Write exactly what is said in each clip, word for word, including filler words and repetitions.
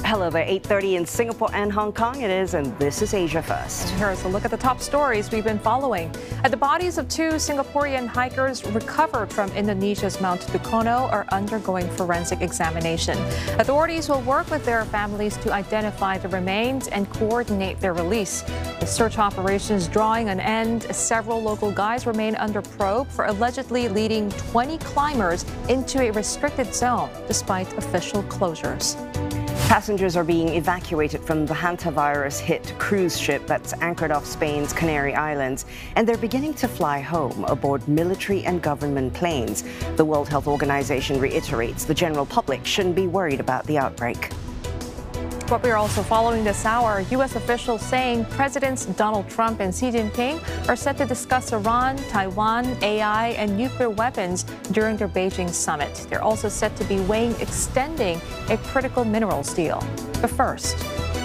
Hello there, eight thirty in Singapore and Hong Kong it is, and this is Asia First. And here's a look at the top stories we've been following. Uh, the bodies of two Singaporean hikers recovered from Indonesia's Mount Dukono are undergoing forensic examination. Authorities will work with their families to identify the remains and coordinate their release. The search operations drawing an end. Several local guys remain under probe for allegedly leading twenty climbers into a restricted zone, despite official closures. Passengers are being evacuated from the hantavirus-hit cruise ship that's anchored off Spain's Canary Islands, and they're beginning to fly home aboard military and government planes. The World Health Organization reiterates the general public shouldn't be worried about the outbreak. What we're also following this hour, U S officials saying Presidents Donald Trump and Xi Jinping are set to discuss Iran, Taiwan, A I, and nuclear weapons during their Beijing summit. They're also set to be weighing extending a critical minerals deal. But first,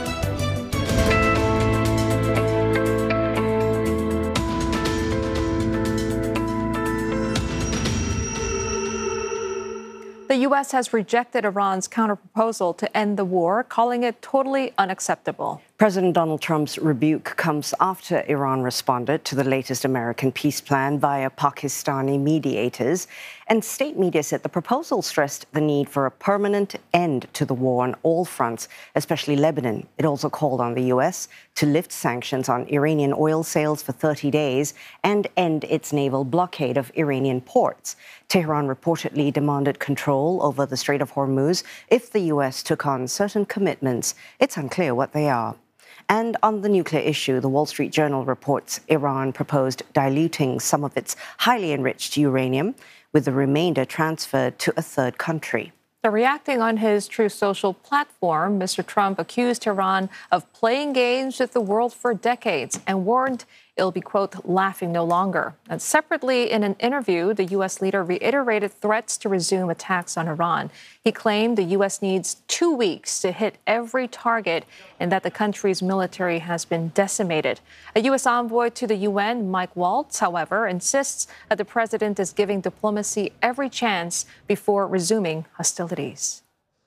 the U S has rejected Iran's counterproposal to end the war, calling it totally unacceptable. President Donald Trump's rebuke comes after Iran responded to the latest American peace plan via Pakistani mediators. And state media said the proposal stressed the need for a permanent end to the war on all fronts, especially Lebanon. It also called on the U S to lift sanctions on Iranian oil sales for thirty days and end its naval blockade of Iranian ports. Tehran reportedly demanded control over the Strait of Hormuz if the U S took on certain commitments. It's unclear what they are. And on the nuclear issue, the Wall Street Journal reports Iran proposed diluting some of its highly enriched uranium, with the remainder transferred to a third country. So reacting on his Truth Social platform, Mister Trump accused Iran of playing games with the world for decades and warned it'll be, quote, laughing no longer. And separately, in an interview, the U S leader reiterated threats to resume attacks on Iran. He claimed the U S needs two weeks to hit every target and that the country's military has been decimated. A U S envoy to the U N, Mike Waltz, however, insists that the president is giving diplomacy every chance before resuming hostilities.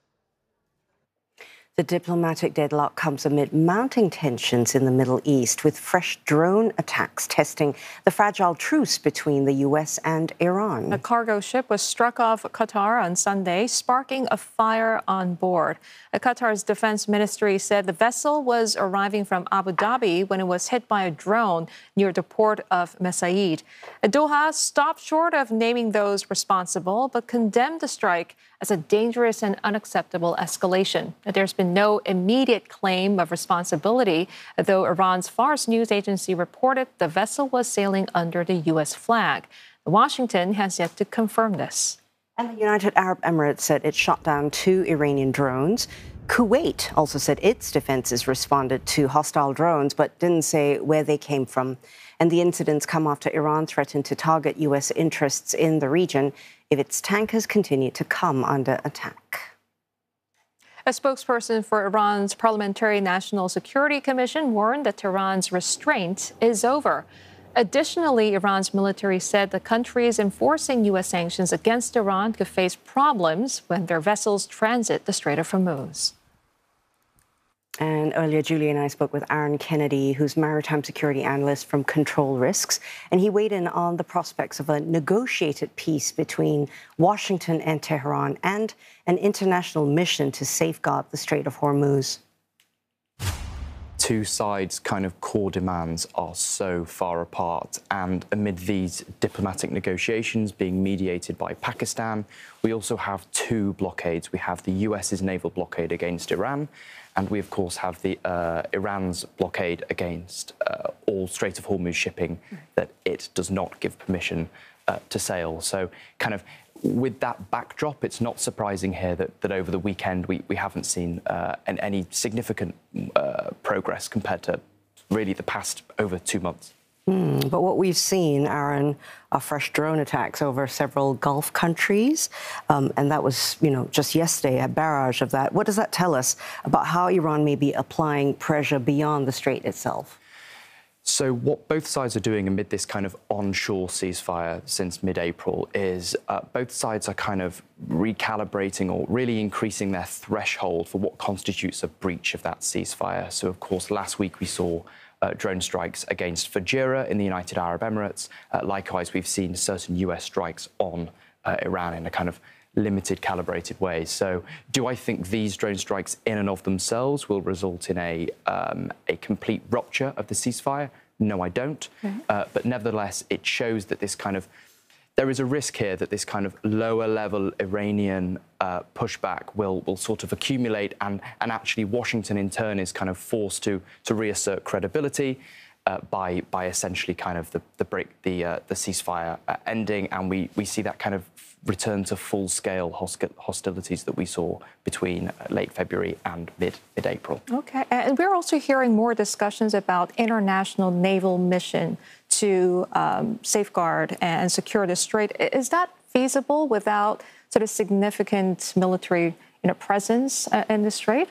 The diplomatic deadlock comes amid mounting tensions in the Middle East, with fresh drone attacks testing the fragile truce between the U S and Iran. A cargo ship was struck off Qatar on Sunday, sparking a fire on board. Qatar's defense ministry said the vessel was arriving from Abu Dhabi when it was hit by a drone near the port of Mesaid. Doha stopped short of naming those responsible, but condemned the strike as a dangerous and unacceptable escalation. There's been no immediate claim of responsibility, though Iran's Fars news agency reported the vessel was sailing under the U S flag. Washington has yet to confirm this. And the United Arab Emirates said it shot down two Iranian drones. Kuwait also said its defenses responded to hostile drones, but didn't say where they came from. And the incidents come after Iran threatened to target U S interests in the region if its tankers continue to come under attack. A spokesperson for Iran's Parliamentary National Security Commission warned that Tehran's restraint is over. Additionally, Iran's military said the countries enforcing U S sanctions against Iran could face problems when their vessels transit the Strait of Hormuz. And earlier, Julie and I spoke with Aaron Kennedy, who's maritime security analyst from Control Risks, and he weighed in on the prospects of a negotiated peace between Washington and Tehran and an international mission to safeguard the Strait of Hormuz. Two sides' kind of core demands are so far apart, and amid these diplomatic negotiations being mediated by Pakistan, we also have two blockades. We have the U S's naval blockade against Iran, and we, of course, have the uh, Iran's blockade against uh, all Strait of Hormuz shipping that it does not give permission uh, to sail. So kind of with that backdrop, it's not surprising here that, that over the weekend we, we haven't seen uh, an, any significant uh, progress compared to really the past over two months. Mm, but what we've seen, Aaron, are fresh drone attacks over several Gulf countries. Um, and that was, you know, just yesterday, a barrage of that. What does that tell us about how Iran may be applying pressure beyond the Strait itself? So what both sides are doing amid this kind of onshore ceasefire since mid-April is uh, both sides are kind of recalibrating or really increasing their threshold for what constitutes a breach of that ceasefire. So, of course, last week we saw uh, drone strikes against Fujairah in the United Arab Emirates. Uh, likewise, we've seen certain U S strikes on uh, Iran in a kind of limited calibrated way. So do I think these drone strikes in and of themselves will result in a, um, a complete rupture of the ceasefire? No, I don't. Mm-hmm. uh, but nevertheless, it shows that this kind of, there is a risk here that this kind of lower level Iranian uh, pushback will, will sort of accumulate, and, and actually Washington in turn is kind of forced to, to reassert credibility Uh, by by essentially kind of the the break the uh, the ceasefire uh, ending, and we we see that kind of return to full scale hostilities that we saw between uh, late February and mid mid April. Okay, and we're also hearing more discussions about international naval mission to um, safeguard and secure the strait. Is that feasible without sort of significant military, you know, presence uh, in the strait?